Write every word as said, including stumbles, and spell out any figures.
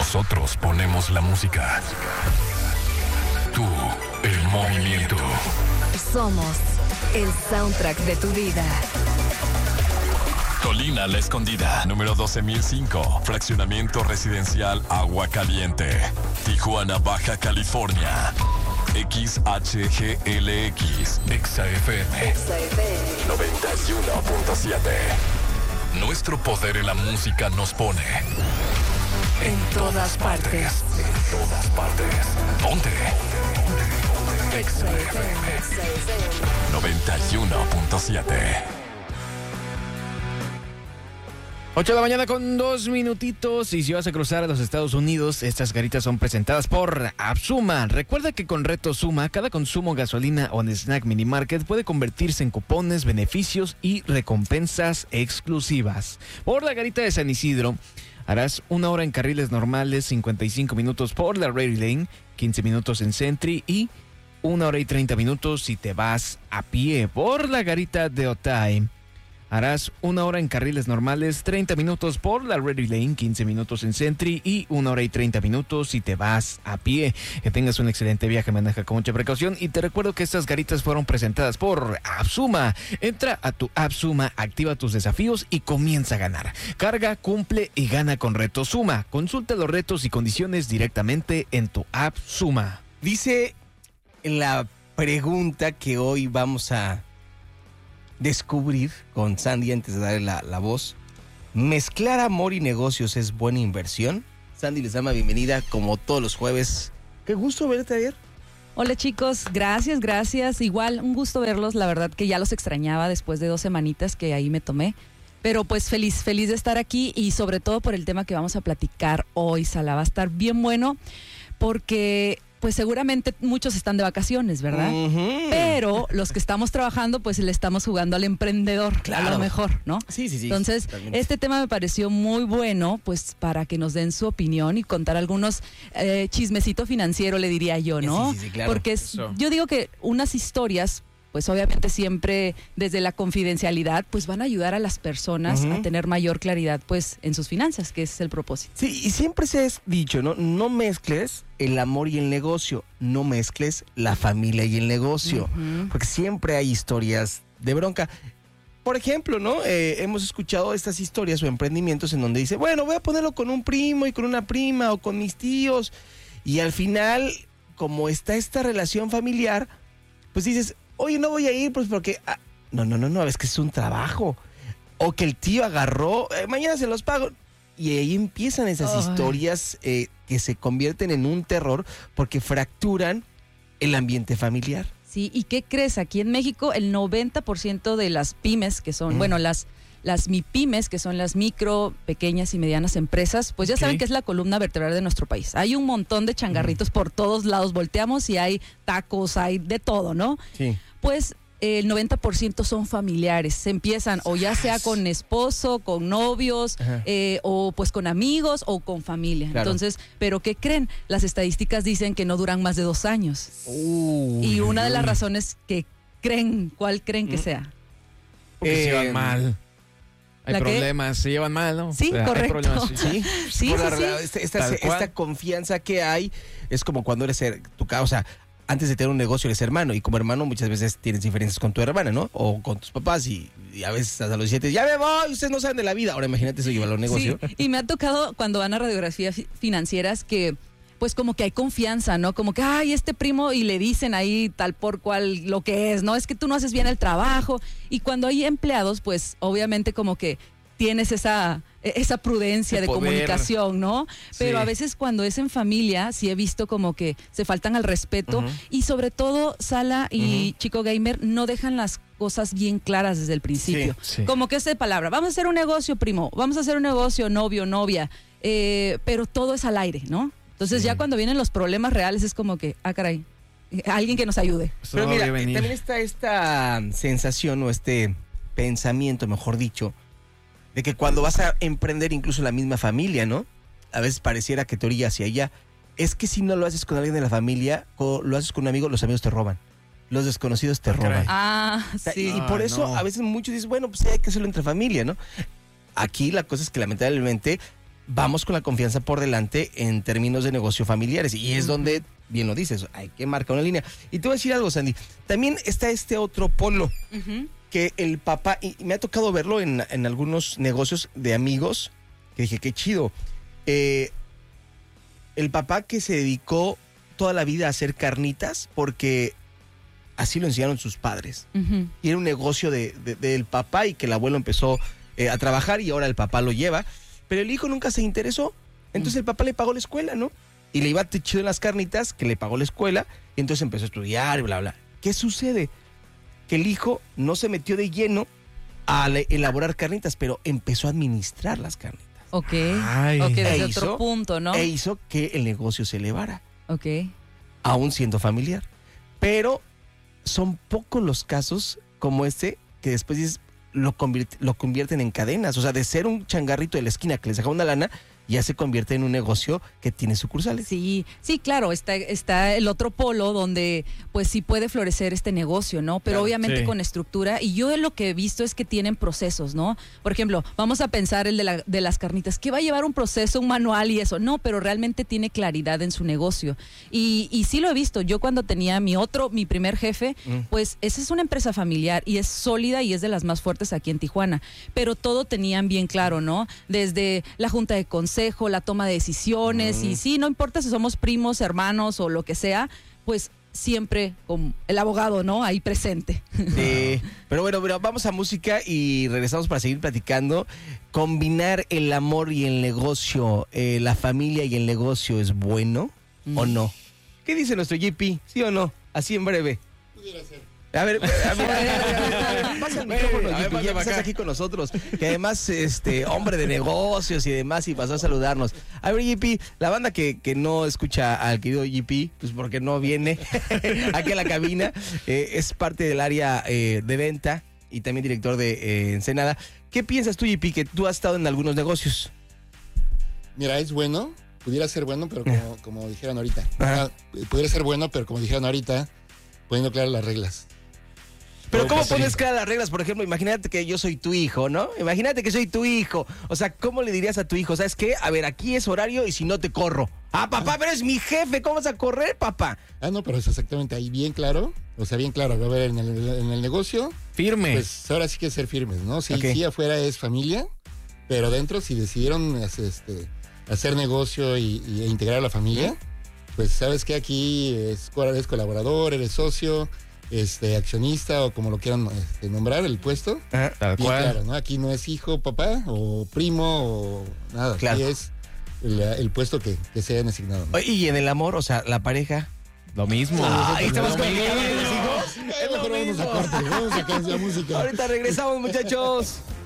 Nosotros ponemos la música. Tú, el movimiento. Somos el soundtrack de tu vida. Colina La Escondida, número doce mil cinco, fraccionamiento residencial Agua Caliente, Tijuana, Baja California. X H G L X, Exa F M, noventa y uno punto siete. Nuestro poder en la música nos pone en todas partes. En todas partes. Ponte. Exa F M, noventa y uno punto siete. ocho de la mañana con dos minutitos, y si vas a cruzar a los Estados Unidos, estas garitas son presentadas por Absuma. Recuerda que con Reto Suma, cada consumo gasolina o en Snack Mini Market puede convertirse en cupones, beneficios y recompensas exclusivas. Por la garita de San Isidro, harás una hora en carriles normales, cincuenta y cinco minutos por la Rary Lane, quince minutos en Sentry y una hora y treinta minutos si te vas a pie. Por la garita de Otay, harás una hora en carriles normales, treinta minutos por la Rary Lane, quince minutos en Sentry y una hora y treinta minutos si te vas a pie. Que tengas un excelente viaje, maneja con mucha precaución, y te recuerdo que estas garitas fueron presentadas por Absuma. Entra a tu Absuma, activa tus desafíos y comienza a ganar. Carga, cumple y gana con Reto Suma. Consulta los retos y condiciones directamente en tu Absuma. Dice la pregunta que hoy vamos a descubrir con Sandy antes de darle la, la voz. ¿Mezclar amor y negocios es buena inversión? Sandy les da la bienvenida como todos los jueves. Qué gusto verte ayer. Hola chicos, gracias, gracias. Igual, un gusto verlos. La verdad que ya los extrañaba después de dos semanitas que ahí me tomé. Pero pues feliz, feliz de estar aquí, y sobre todo por el tema que vamos a platicar hoy, Sala. Va a estar bien bueno porque pues seguramente muchos están de vacaciones, ¿verdad? Uh-huh. Pero los que estamos trabajando, pues le estamos jugando al emprendedor, claro, a lo mejor, ¿no? Sí, sí, sí. Entonces, totalmente. Este tema me pareció muy bueno, pues para que nos den su opinión y contar algunos eh, chismecito financiero, le diría yo, ¿no? Sí, sí, sí, claro. Porque es, yo digo que unas historias, pues obviamente siempre desde la confidencialidad, pues van a ayudar a las personas uh-huh. a tener mayor claridad, pues, en sus finanzas, que es el propósito. Sí, y siempre se ha dicho, ¿no? No mezcles el amor y el negocio, no mezcles la familia y el negocio, uh-huh. porque siempre hay historias de bronca. Por ejemplo, ¿no? Eh, hemos escuchado estas historias o emprendimientos en donde dice, bueno, voy a ponerlo con un primo y con una prima o con mis tíos, y al final, como está esta relación familiar, pues dices, oye, no voy a ir, pues porque... Ah, no, no, no, no, es que es un trabajo. O que el tío agarró, eh, mañana se los pago. Y ahí empiezan esas oh. historias eh, que se convierten en un terror porque fracturan el ambiente familiar. Sí, ¿y qué crees? Aquí en México el noventa por ciento de las pymes, que son, mm. bueno, las... Las MIPYMES, que son las micro, pequeñas y medianas empresas, pues ya okay. saben que es la columna vertebral de nuestro país. Hay un montón de changarritos mm. por todos lados, volteamos y hay tacos, hay de todo, ¿no? Sí. Pues eh, el noventa por ciento son familiares, se empiezan o ya sea con esposo, con novios, eh, o pues con amigos o con familia. Claro. Entonces, ¿pero qué creen? Las estadísticas dicen que no duran más de dos años. Uh, y una de las razones que creen, ¿cuál creen que sea? Porque eh, se van mal. Hay problemas, que... se llevan mal, ¿no? Sí, o sea, correcto. Sí, sí, sí, Por sí, la, sí. Esta, esta, esta confianza que hay es como cuando eres tu causa. Antes de tener un negocio eres hermano, y como hermano muchas veces tienes diferencias con tu hermana, ¿no? O con tus papás, y, y a veces hasta los diecisiete, ya me voy, ustedes no saben de la vida. Ahora imagínate eso, llevarlo a un negocio. Sí, y me ha tocado cuando van a radiografías financieras que pues como que hay confianza, ¿no? Como que, ay, este primo, y le dicen ahí tal por cual lo que es, ¿no? Es que tú no haces bien el trabajo. Y cuando hay empleados, pues obviamente como que tienes esa, esa prudencia de comunicación, ¿no? Pero sí. a veces cuando es en familia, sí he visto como que se faltan al respeto, uh-huh. y sobre todo, Sala y uh-huh. Chico Gamer, no dejan las cosas bien claras desde el principio. Sí, sí. Como que esa palabra, vamos a hacer un negocio, primo, vamos a hacer un negocio, novio, novia, eh, pero todo es al aire, ¿no? Entonces sí. ya cuando vienen los problemas reales es como que, ah, caray, alguien que nos ayude. Pero mira, también está esta sensación o este pensamiento, mejor dicho, de que cuando vas a emprender incluso la misma familia, ¿no? A veces pareciera que te orilla hacia allá. Es que si no lo haces con alguien de la familia, o lo haces con un amigo, los amigos te roban. Los desconocidos te roban. Ah, sí. Y por eso no. a veces muchos dicen, bueno, pues hay que hacerlo entre familia, ¿no? Aquí la cosa es que lamentablemente vamos con la confianza por delante en términos de negocio familiares. Y es donde, bien lo dices, hay que marcar una línea. Y te voy a decir algo, Sandy. También está este otro polo, uh-huh. que el papá, y me ha tocado verlo en, en algunos negocios de amigos, que dije, qué chido. Eh, el papá que se dedicó toda la vida a hacer carnitas porque así lo enseñaron sus padres. Uh-huh. Y era un negocio de, de, del papá y que el abuelo empezó eh, a trabajar y ahora el papá lo lleva. Pero el hijo nunca se interesó. Entonces uh-huh. el papá le pagó la escuela, ¿no? Y le iba chido en las carnitas, que le pagó la escuela, y entonces empezó a estudiar y bla, bla. ¿Qué sucede? Que el hijo no se metió de lleno a elaborar carnitas, pero empezó a administrar las carnitas. Ok, Ay. ok, desde e otro hizo, punto, ¿no? E hizo que el negocio se elevara. Ok. Aún siendo familiar. Pero son pocos los casos como este que después dices, lo, convierte, lo convierten en cadenas. O sea, de ser un changarrito de la esquina que les saca una lana, ya se convierte en un negocio que tiene sucursales. Sí, sí, claro, está, está el otro polo donde pues sí puede florecer este negocio, ¿no? Pero claro, obviamente sí. con estructura, y yo lo que he visto es que tienen procesos, ¿no? Por ejemplo, vamos a pensar el de, la, de las carnitas, que va a llevar un proceso, un manual y eso, no, pero realmente tiene claridad en su negocio. Y, y sí lo he visto, yo cuando tenía mi otro, mi primer jefe, mm. pues esa es una empresa familiar y es sólida y es de las más fuertes aquí en Tijuana, pero todo tenían bien claro, ¿no? Desde la junta de consejos, la toma de decisiones, mm. y sí, no importa si somos primos, hermanos o lo que sea, pues siempre con el abogado, ¿no? Ahí presente. Sí, pero bueno, pero vamos a música y regresamos para seguir platicando. Combinar el amor y el negocio, eh, la familia y el negocio, ¿es bueno mm. o no? ¿Qué dice nuestro G P? ¿Sí o no? Así en breve. Pudiera ser. A ver, a ver, pasa el micrófono, G P, ya que estás aquí con nosotros, que además, este, hombre de negocios y demás, y pasó a saludarnos. A ver, G P, la banda que, que no escucha al querido G P, pues porque no viene aquí a la cabina, eh, es parte del área eh, de venta y también director de eh, Ensenada. ¿Qué piensas tú, G P, que tú has estado en algunos negocios? Mira, es bueno, pudiera ser bueno, pero como, como dijeron ahorita. Ajá. Pudiera ser bueno, pero como dijeron ahorita, poniendo claras las reglas. Pero ¿cómo pones claras las reglas? Por ejemplo, imagínate que yo soy tu hijo, ¿no? Imagínate que soy tu hijo. O sea, ¿cómo le dirías a tu hijo? ¿Sabes qué? A ver, aquí es horario y si no te corro. Ah, papá, pero es mi jefe. ¿Cómo vas a correr, papá? Ah, no, pero es exactamente ahí bien claro. O sea, bien claro. A ver, en el, en el negocio... Firme. Pues ahora sí que ser firmes, ¿no? Sí, okay. sí, afuera es familia, pero dentro si decidieron este, hacer negocio y, y integrar a la familia, pues sabes que aquí es, eres colaborador, eres socio... este accionista o como lo quieran este, nombrar el puesto. Ajá, tal bien cual. Claro, ¿no? Aquí no es hijo, papá o primo o nada. Claro. Aquí es el, el puesto que, que se hayan asignado, ¿no? Y en el amor, o sea, la pareja. Lo mismo. Ah, ahí estamos estamos con con los hijos. hijos. Mejor vamos a corte, vamos a sacar la música. Ahorita regresamos, muchachos.